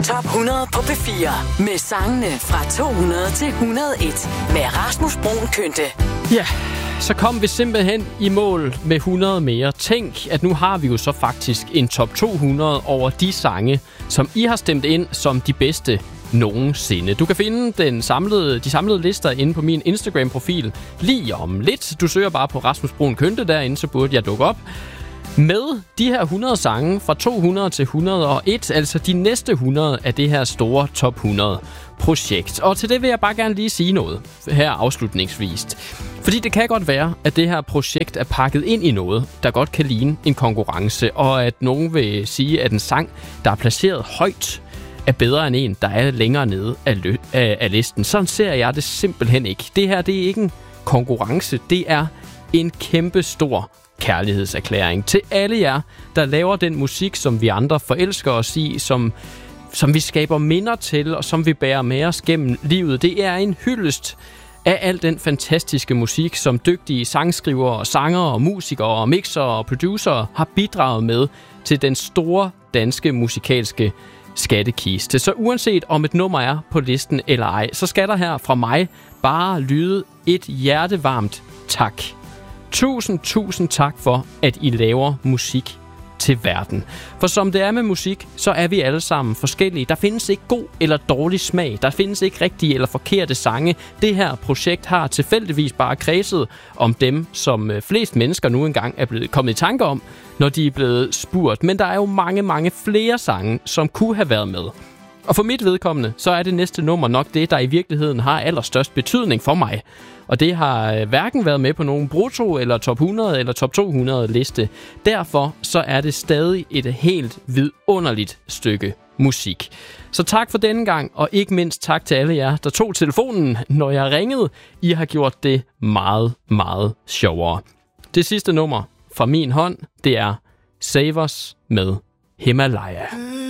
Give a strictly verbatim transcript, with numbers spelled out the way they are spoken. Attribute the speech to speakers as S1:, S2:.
S1: Top hundrede på P fire med sangene fra to hundrede til et hundrede og et med Rasmus Bruun Kønte.
S2: Ja, så kom vi simpelthen i mål med hundrede mere. Tænk, at nu har vi jo så faktisk en top to hundrede over de sange, som I har stemt ind som de bedste nogensinde. Du kan finde den samlede, de samlede lister inde på min Instagram-profil lige om lidt. Du søger bare på Rasmus Bruun Kønte derinde, så burde jeg dukke op. Med de her hundrede sange fra to hundrede til et hundrede og et, altså de næste hundrede af det her store top hundrede projekt. Og til det vil jeg bare gerne lige sige noget her afslutningsvis. Fordi det kan godt være, at det her projekt er pakket ind i noget, der godt kan ligne en konkurrence, og at nogen vil sige, at en sang, der er placeret højt, er bedre end en, der er længere nede af, lø- af, af listen. Sådan ser jeg det simpelthen ikke. Det her, det er ikke en konkurrence, det er en kæmpe stor kærlighedserklæring til alle jer, der laver den musik, som vi andre forelsker os i, som, som vi skaber minder til, og som vi bærer med os gennem livet. Det er en hyldest af al den fantastiske musik, som dygtige sangskrivere, sangere, musikere, mixere og producer har bidraget med til den store danske musikalske skattekiste. Så uanset om et nummer er på listen eller ej, så skal der her fra mig bare lyde et hjertevarmt tak. Tusind, tusind tak for, at I laver musik til verden. For som det er med musik, så er vi alle sammen forskellige. Der findes ikke god eller dårlig smag. Der findes ikke rigtige eller forkerte sange. Det her projekt har tilfældigvis bare kredset om dem, som flest mennesker nu engang er blevet kommet i tanke om, når de er blevet spurgt. Men der er jo mange, mange flere sange, som kunne have været med. Og for mit vedkommende, så er det næste nummer nok det, der i virkeligheden har allerstørst betydning for mig. Og det har hverken været med på nogen brutto eller top hundrede eller top to hundrede liste. Derfor så er det stadig et helt vidunderligt stykke musik. Så tak for denne gang, og ikke mindst tak til alle jer, der tog telefonen, når jeg ringede. I har gjort det meget, meget sjovere. Det sidste nummer fra min hånd, det er Save Us med Himalaya.